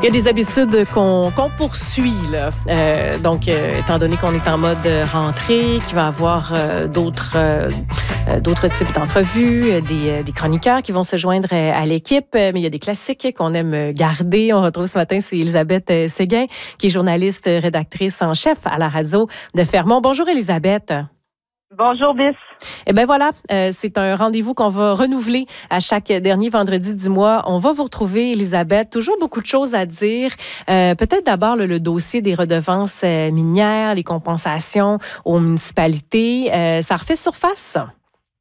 Il y a des habitudes qu'on poursuit, là. Donc, étant donné qu'on est en mode rentrée, qu'il va y avoir d'autres types d'entrevues, des chroniqueurs qui vont se joindre à l'équipe, mais il y a des classiques qu'on aime garder. On retrouve ce matin, c'est Élisabeth Séguin, qui est journaliste, rédactrice en chef à la radio de Fermont. Bonjour Élisabeth. Bonjour, Bis. Eh bien voilà, c'est un rendez-vous qu'on va renouveler à chaque dernier vendredi du mois. On va vous retrouver, Élisabeth. Toujours beaucoup de choses à dire. Peut-être d'abord le dossier des redevances minières, les compensations aux municipalités. Ça refait surface, ça?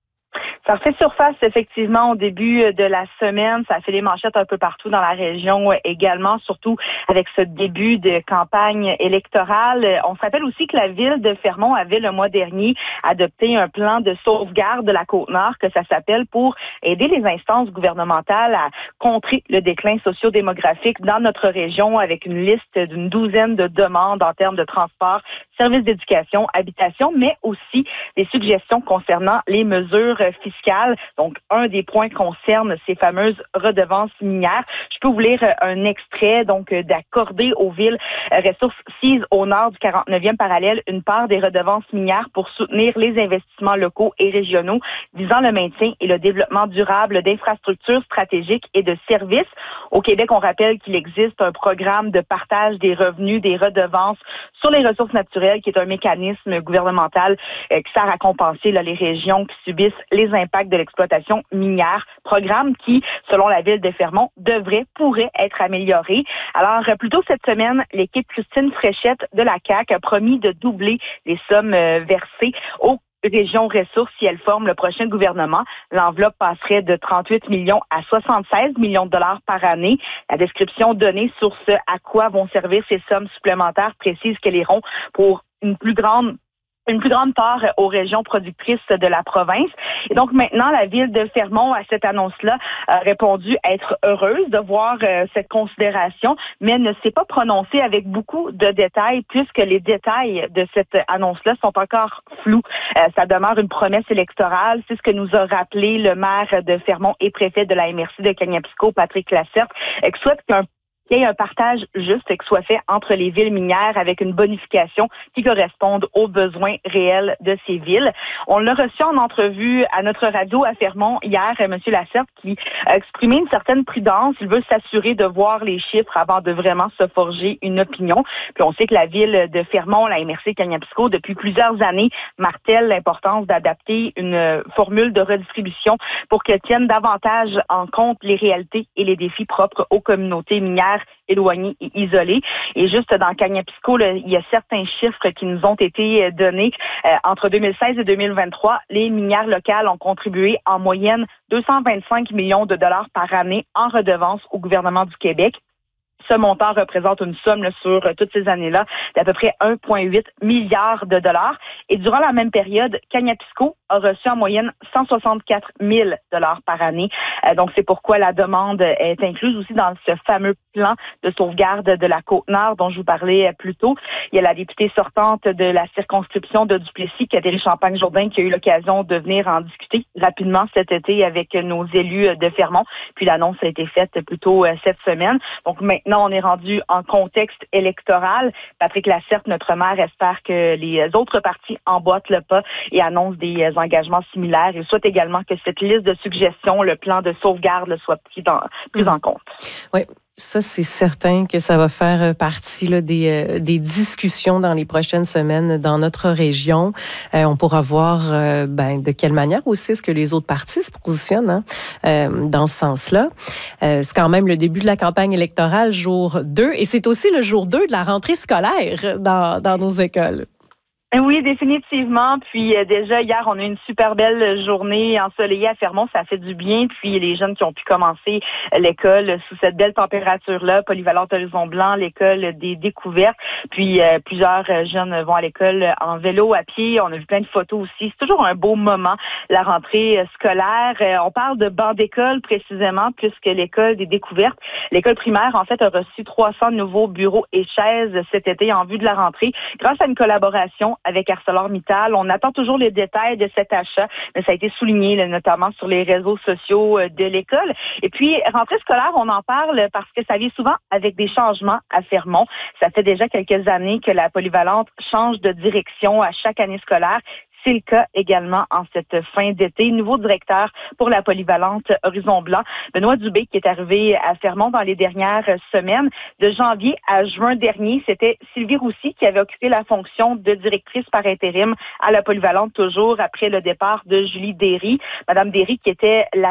Ça refait surface, effectivement, au début de la semaine. Ça a fait les manchettes un peu partout dans la région également, surtout avec ce début de campagne électorale. On se rappelle aussi que la ville de Fermont avait, le mois dernier, adopté un plan de sauvegarde de la Côte-Nord, que ça s'appelle, pour aider les instances gouvernementales à contrer le déclin socio-démographique dans notre région, avec une liste d'une douzaine de demandes en termes de transport, services d'éducation, habitation, mais aussi des suggestions concernant les mesures fiscales. Donc, un des points concerne ces fameuses redevances minières. Je peux vous lire un extrait, donc, d'accorder aux villes ressources sises au nord du 49e parallèle une part des redevances minières pour soutenir les investissements locaux et régionaux visant le maintien et le développement durable d'infrastructures stratégiques et de services. Au Québec, on rappelle qu'il existe un programme de partage des revenus des redevances sur les ressources naturelles, qui est un mécanisme gouvernemental qui sert à compenser les régions qui subissent les impacts de l'exploitation minière. Programme qui, selon la ville de Fermont, pourrait être amélioré. Alors, plus tôt cette semaine, l'équipe Christine Fréchette de la CAQ a promis de doubler les sommes versées aux régions ressources si elles forment le prochain gouvernement. L'enveloppe passerait de 38 millions à 76 millions de dollars par année. La description donnée sur ce à quoi vont servir ces sommes supplémentaires précise qu'elles iront pour une plus grande part aux régions productrices de la province. Et donc maintenant, la ville de Fermont, à cette annonce-là, a répondu être heureuse de voir cette considération, mais ne s'est pas prononcée avec beaucoup de détails, puisque les détails de cette annonce-là sont encore flous. Ça demeure une promesse électorale. C'est ce que nous a rappelé le maire de Fermont et préfet de la MRC de Kaniapsko, Patrick Lacerte, qui souhaite qu'il y ait un partage juste qui soit fait entre les villes minières avec une bonification qui corresponde aux besoins réels de ces villes. On l'a reçu en entrevue à notre radio à Fermont hier, M. Lacerte, qui a exprimé une certaine prudence. Il veut s'assurer de voir les chiffres avant de vraiment se forger une opinion. Puis on sait que la ville de Fermont, la MRC Kaniapsko, depuis plusieurs années, martèle l'importance d'adapter une formule de redistribution pour qu'elle tienne davantage en compte les réalités et les défis propres aux communautés minières éloignées et isolées. Et juste dans Kaniapsko, il y a certains chiffres qui nous ont été donnés. Entre 2016 et 2023, les minières locales ont contribué en moyenne 225 millions de dollars par année en redevances au gouvernement du Québec. Ce montant représente une somme sur toutes ces années-là d'à peu près 1,8 milliard de dollars. Et durant la même période, Kaniapsko a reçu en moyenne 164 000 dollars par année. Donc, c'est pourquoi la demande est incluse aussi dans ce fameux plan de sauvegarde de la Côte-Nord dont je vous parlais plus tôt. Il y a la députée sortante de la circonscription de Duplessis, Catherine Champagne-Jourdain, qui a eu l'occasion de venir en discuter rapidement cet été avec nos élus de Fermont. Puis l'annonce a été faite plus tôt cette semaine. Donc, maintenant, on est rendu en contexte électoral. Patrick Lacerte, notre maire, espère que les autres partis emboîtent le pas et annoncent des engagements similaires. Il souhaite également que cette liste de suggestions, le plan de sauvegarde, soit plus en compte. Oui. Ça, c'est certain que ça va faire partie des discussions dans les prochaines semaines dans notre région. On pourra voir de quelle manière aussi est-ce que les autres partis se positionnent dans ce sens-là. C'est quand même le début de la campagne électorale, jour 2, et c'est aussi le jour 2 de la rentrée scolaire dans nos écoles. Oui, définitivement. Puis déjà, hier, on a eu une super belle journée ensoleillée à Fermont. Ça fait du bien. Puis les jeunes qui ont pu commencer l'école sous cette belle température-là, polyvalente Horizon Blanc, l'école des découvertes. Puis plusieurs jeunes vont à l'école en vélo, à pied. On a vu plein de photos aussi. C'est toujours un beau moment, la rentrée scolaire. On parle de banc d'école précisément, puisque l'école des découvertes, l'école primaire, en fait, a reçu 300 nouveaux bureaux et chaises cet été en vue de la rentrée, grâce à une collaboration avec ArcelorMittal. On attend toujours les détails de cet achat, mais ça a été souligné là, notamment sur les réseaux sociaux de l'école. Et puis, rentrée scolaire, on en parle parce que ça vient souvent avec des changements à Fermont. Ça fait déjà quelques années que la polyvalente change de direction à chaque année scolaire. C'est le cas également en cette fin d'été. Nouveau directeur pour la polyvalente Horizon Blanc, Benoît Dubé, qui est arrivé à Fermont dans les dernières semaines. De janvier à juin dernier, c'était Sylvie Roussy qui avait occupé la fonction de directrice par intérim à la polyvalente, toujours après le départ de Julie Derry. Madame Derry, qui était la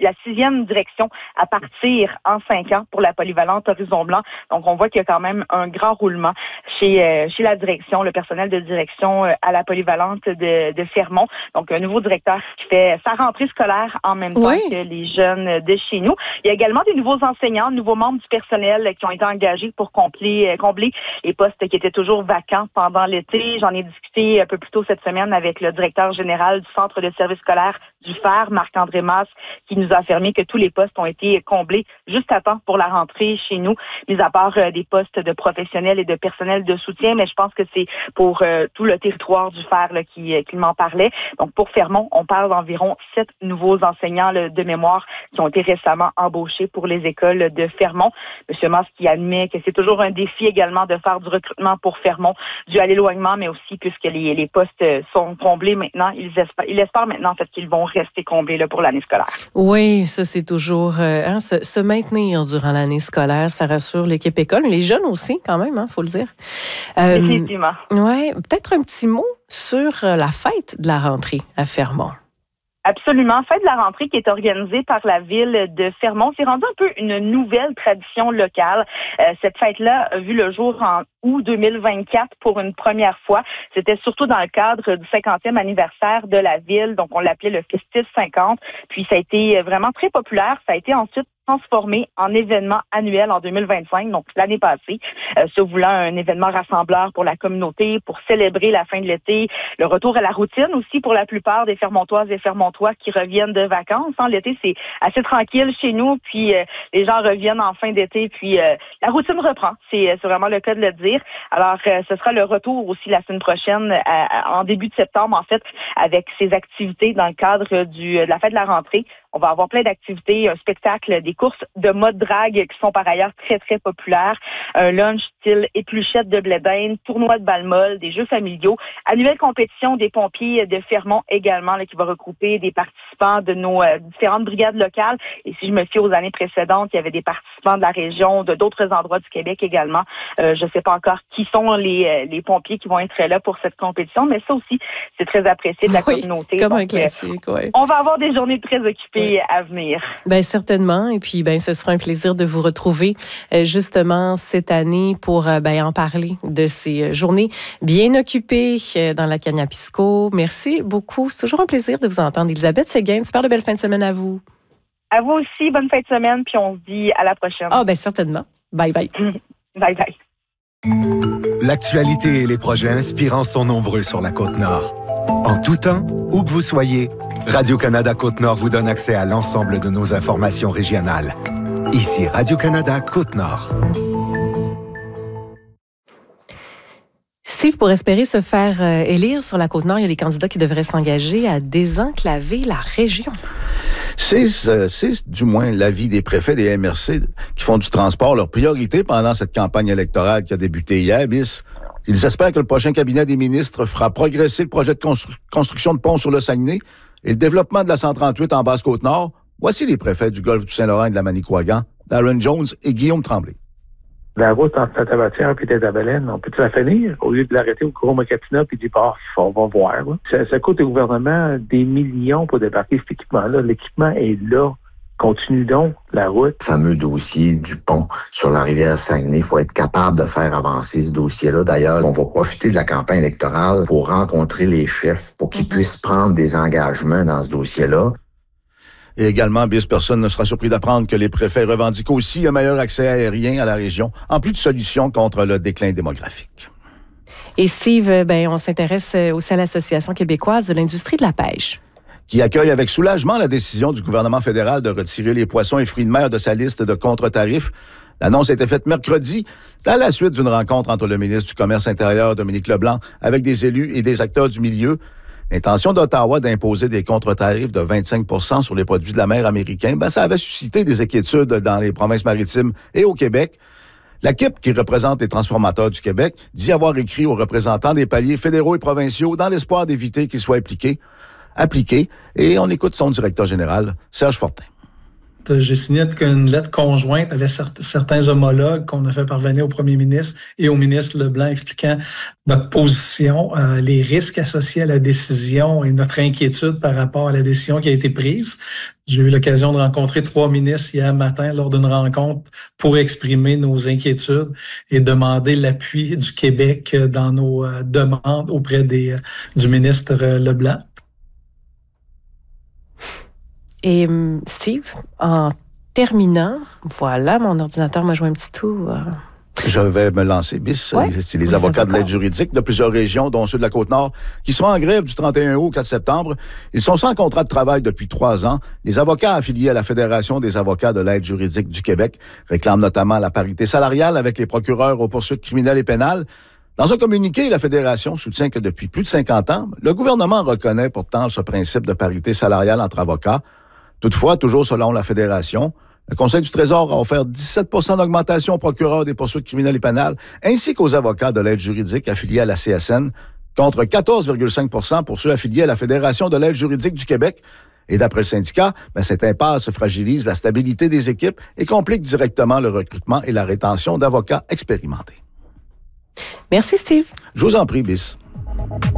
6e direction à partir en 5 ans pour la polyvalente Horizon Blanc. Donc, on voit qu'il y a quand même un grand roulement chez la direction, le personnel de direction à la polyvalente de Fermont. Donc, un nouveau directeur qui fait sa rentrée scolaire en même temps que les jeunes de chez nous. Il y a également des nouveaux enseignants, nouveaux membres du personnel qui ont été engagés pour combler les postes qui étaient toujours vacants pendant l'été. J'en ai discuté un peu plus tôt cette semaine avec le directeur général du Centre de services scolaires du FER, Marc-André Masse, qui nous a affirmé que tous les postes ont été comblés juste à temps pour la rentrée chez nous, mis à part des postes de professionnels et de personnel de soutien, mais je pense que c'est pour tout le territoire du FER là, qu'il m'en parlait. Donc, pour Fermont, on parle d'environ 7 nouveaux enseignants là, de mémoire qui ont été récemment embauchés pour les écoles de Fermont. M. Masse qui admet que c'est toujours un défi également de faire du recrutement pour Fermont, dû à l'éloignement, mais aussi puisque les postes sont comblés maintenant. Il espère maintenant en fait qu'ils vont rester comblés là, pour l'année scolaire. Oui, ça c'est toujours se maintenir durant l'année scolaire, ça rassure l'équipe école, mais les jeunes aussi quand même, faut le dire. Définitivement. Ouais, peut-être un petit mot sur la fête de la rentrée à Fermont. Absolument. Fête de la rentrée qui est organisée par la ville de Fermont. C'est rendu un peu une nouvelle tradition locale. Cette fête-là a vu le jour en août 2024 pour une première fois. C'était surtout dans le cadre du 50e anniversaire de la ville. Donc, on l'appelait le Festif 50. Puis, ça a été vraiment très populaire. Ça a été ensuite transformé en événement annuel en 2025, donc l'année passée, se voulant un événement rassembleur pour la communauté, pour célébrer la fin de l'été, le retour à la routine aussi pour la plupart des Fermontoises et Fermontois qui reviennent de vacances. L'été, c'est assez tranquille chez nous, puis les gens reviennent en fin d'été, puis la routine reprend. C'est vraiment le cas de le dire. Alors, ce sera le retour aussi la semaine prochaine, en début de septembre, en fait, avec ces activités dans le cadre de la fête de la rentrée. On va avoir plein d'activités, un spectacle, des courses de mode drague qui sont par ailleurs très, très populaires, un lunch style épluchette de blé d'Inde, tournoi de balle molle, des jeux familiaux, annuelle compétition des pompiers de Fermont également, là, qui va regrouper des participants de nos différentes brigades locales. Et si je me fie aux années précédentes, il y avait des participants de la région, de d'autres endroits du Québec également. Je ne sais pas encore qui sont les pompiers qui vont être là pour cette compétition, mais ça aussi, c'est très apprécié de la communauté. Comme un classique, oui. On va avoir des journées très occupées à venir. Bien, certainement. Et puis, ce sera un plaisir de vous retrouver justement cette année pour en parler de ces journées bien occupées dans la Cagnapisco. Merci beaucoup. C'est toujours un plaisir de vous entendre. Elisabeth Séguin, super de belle fin de semaine à vous. À vous aussi, bonne fin de semaine, puis on se dit à la prochaine. Certainement. Bye bye. Bye bye. L'actualité et les projets inspirants sont nombreux sur la Côte-Nord. En tout temps, où que vous soyez, Radio-Canada Côte-Nord vous donne accès à l'ensemble de nos informations régionales. Ici Radio-Canada Côte-Nord. Steve, pour espérer se faire élire sur la Côte-Nord, il y a des candidats qui devraient s'engager à désenclaver la région. C'est du moins l'avis des préfets des MRC qui font du transport leur priorité pendant cette campagne électorale qui a débuté hier, bis. Ils espèrent que le prochain cabinet des ministres fera progresser le projet de construction de pont sur le Saguenay et le développement de la 138 en Basse-Côte-Nord. Voici les préfets du golfe du Saint-Laurent et de la Manicouagan, Darren Jones et Guillaume Tremblay. La route entre Saint-Tabatière et Tête-à-Baleine, on peut-tu la finir au lieu de l'arrêter au Gros-Macatina puis dire on va voir. Ça coûte au gouvernement des millions pour débarquer cet équipement-là. L'équipement est là. Continue donc la route. Le fameux dossier du pont sur la rivière Saguenay, il faut être capable de faire avancer ce dossier-là. D'ailleurs, on va profiter de la campagne électorale pour rencontrer les chefs, pour qu'ils puissent prendre des engagements dans ce dossier-là. Et également, personne ne sera surpris d'apprendre que les préfets revendiquent aussi un meilleur accès aérien à la région, en plus de solutions contre le déclin démographique. Et Steve, on s'intéresse aussi à l'Association québécoise de l'industrie de la pêche, qui accueille avec soulagement la décision du gouvernement fédéral de retirer les poissons et fruits de mer de sa liste de contre-tarifs. L'annonce a été faite mercredi. C'est à la suite d'une rencontre entre le ministre du Commerce intérieur, Dominique Leblanc, avec des élus et des acteurs du milieu. L'intention d'Ottawa d'imposer des contre-tarifs de 25 % sur les produits de la mer américains, ça avait suscité des inquiétudes dans les provinces maritimes et au Québec. La KIP, qui représente les transformateurs du Québec, dit avoir écrit aux représentants des paliers fédéraux et provinciaux dans l'espoir d'éviter qu'ils soient appliqués. Et on écoute son directeur général, Serge Fortin. J'ai signé une lettre conjointe avec certains homologues qu'on a fait parvenir au premier ministre et au ministre Leblanc expliquant notre position, les risques associés à la décision et notre inquiétude par rapport à la décision qui a été prise. J'ai eu l'occasion de rencontrer 3 ministres hier matin lors d'une rencontre pour exprimer nos inquiétudes et demander l'appui du Québec dans nos demandes auprès du ministre Leblanc. Et Steve, en terminant, voilà, mon ordinateur m'a joué un petit tour. Je vais me lancer, Bis. Ouais, c'est les avocats de l'aide juridique de plusieurs régions, dont ceux de la Côte-Nord, qui seront en grève du 31 août au 4 septembre. Ils sont sans contrat de travail depuis 3 ans. Les avocats affiliés à la Fédération des avocats de l'aide juridique du Québec réclament notamment la parité salariale avec les procureurs aux poursuites criminelles et pénales. Dans un communiqué, la Fédération soutient que depuis plus de 50 ans, le gouvernement reconnaît pourtant ce principe de parité salariale entre avocats. Toutefois, toujours selon la Fédération, le Conseil du Trésor a offert 17 % d'augmentation aux procureurs des poursuites criminelles et pénales, ainsi qu'aux avocats de l'aide juridique affiliés à la CSN, contre 14,5 % pour ceux affiliés à la Fédération de l'aide juridique du Québec. Et d'après le syndicat, cette impasse fragilise la stabilité des équipes et complique directement le recrutement et la rétention d'avocats expérimentés. Merci, Steve. Je vous en prie, Bis.